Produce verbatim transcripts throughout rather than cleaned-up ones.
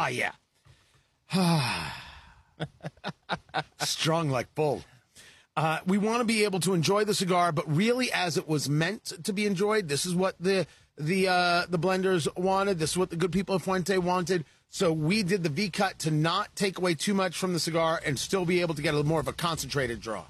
Ah, yeah. Strung like bull. Uh, we want to be able to enjoy the cigar, but really as it was meant to be enjoyed. This is what the the uh, the blenders wanted. This is what the good people of Fuente wanted. So we did the V-cut to not take away too much from the cigar and still be able to get a more of a concentrated draw.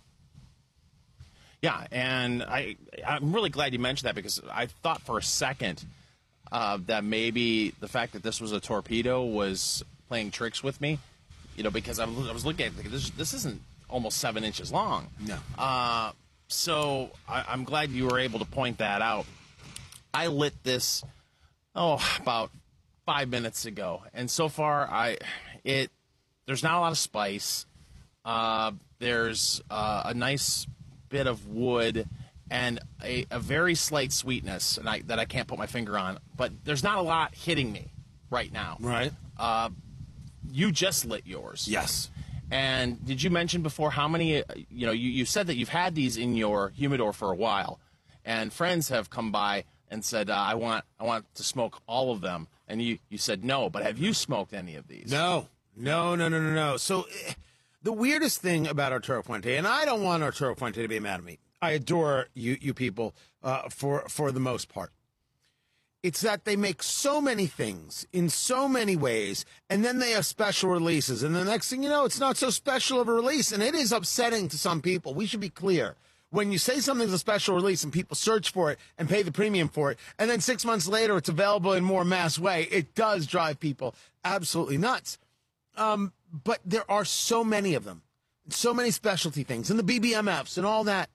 Yeah, and I, I'm really glad you mentioned that because I thought for a second uh, that maybe the fact that this was a torpedo was playing tricks with me, you know, because I was, I was looking at it, this, this isn't almost seven inches long. No. Uh, so I, I'm glad you were able to point that out. I lit this, oh, about five minutes ago, and so far, I it there's not a lot of spice. Uh, there's uh, a nice bit of wood and a, a very slight sweetness, and I, that I can't put my finger on. But there's not a lot hitting me right now. Right. Uh, you just lit yours. Yes. And did you mention before how many? You know, you, you said that you've had these in your humidor for a while, and friends have come by and said, uh, "I want, I want to smoke all of them." And you, you said no, but have you smoked any of these? No, no, no, no, no, no. So eh, the weirdest thing about Arturo Fuente, and I don't want Arturo Fuente to be mad at me. I adore you, you people, uh, for for the most part. It's that they make so many things in so many ways, and then they have special releases, and the next thing you know, it's not so special of a release, and it is upsetting to some people. We should be clear. When you say something's a special release and people search for it and pay the premium for it, and then six months later it's available in more mass way, it does drive people absolutely nuts. Um, but there are so many of them, so many specialty things, and the B B M Fs and all that.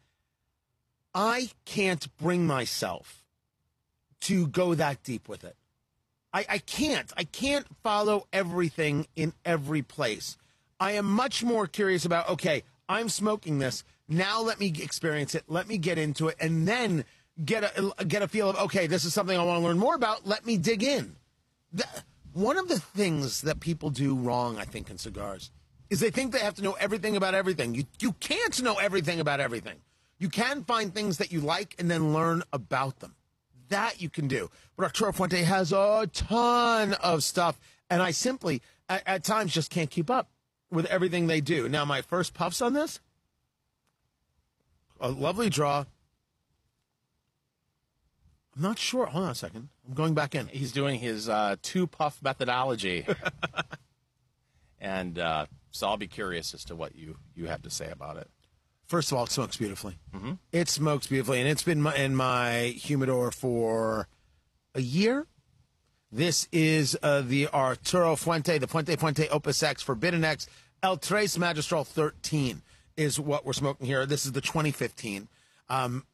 I can't bring myself to go that deep with it. I, I can't. I can't follow everything in every place. I am much more curious about, okay, I'm smoking this. Now let me experience it. Let me get into it, and then get a get a feel of, okay, this is something I want to learn more about. Let me dig in. The, one of the things that people do wrong, I think, in cigars is they think they have to know everything about everything. You you can't know everything about everything. You can find things that you like and then learn about them. That you can do. But Arturo Fuente has a ton of stuff, and I simply, at, at times, just can't keep up with everything they do. Now, my first puffs on this, a lovely draw. I'm not sure. Hold on a second. I'm going back in. He's doing his uh, two-puff methodology. and uh, so I'll be curious as to what you, you have to say about it. First of all, it smokes beautifully. Mm-hmm. It smokes beautifully, and it's been my, in my humidor for a year. This is uh, the Arturo Fuente, the Fuente Fuente Opus X Forbidden X El Tres Magistral thirteen is what we're smoking here. This is the twenty fifteen. Um,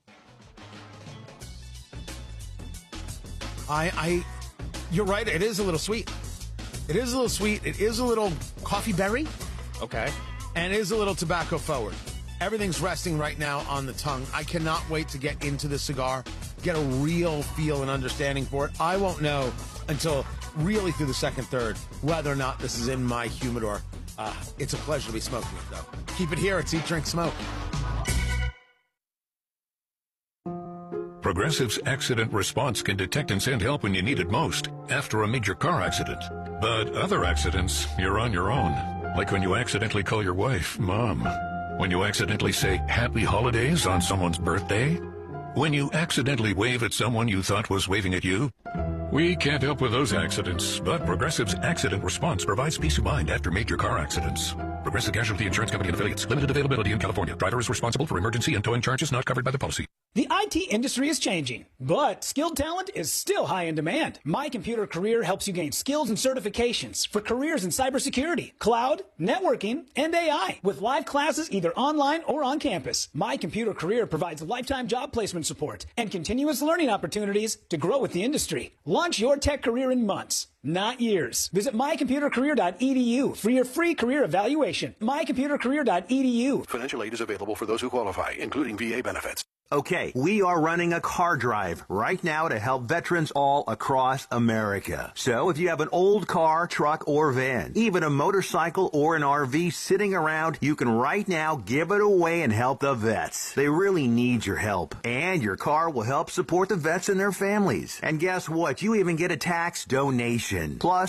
I, I, you're right. It is a little sweet. It is a little sweet. It is a little coffee berry. Okay. And it is a little tobacco forward. Everything's resting right now on the tongue. I cannot wait to get into the cigar, get a real feel and understanding for it. I won't know until really through the second, third, whether or not this is in my humidor. Uh, it's a pleasure to be smoking it, though. Keep it here. It's Eat, Drink, Smoke. Progressive's accident response can detect and send help when you need it most, after a major car accident. But other accidents, you're on your own. Like when you accidentally call your wife Mom. When you accidentally say Happy Holidays on someone's birthday. When you accidentally wave at someone you thought was waving at you. We can't help with those accidents, but Progressive's accident response provides peace of mind after major car accidents. Progressive Casualty Insurance Company and affiliates. Limited availability in California. Driver is responsible for emergency and towing charges not covered by the policy. The I T industry is changing, but skilled talent is still high in demand. My Computer Career helps you gain skills and certifications for careers in cybersecurity, cloud, networking, and A I. With live classes either online or on campus, My Computer Career provides lifetime job placement support and continuous learning opportunities to grow with the industry. Launch your tech career in months, not years. Visit my computer career dot e d u for your free career evaluation. my computer career dot e d u. Financial aid is available for those who qualify, including V A benefits. Okay, we are running a car drive right now to help veterans all across America. So if you have an old car, truck, or van, even a motorcycle or an R V sitting around, you can right now give it away and help the vets. They really need your help. And your car will help support the vets and their families. And guess what? You even get a tax donation. Plus,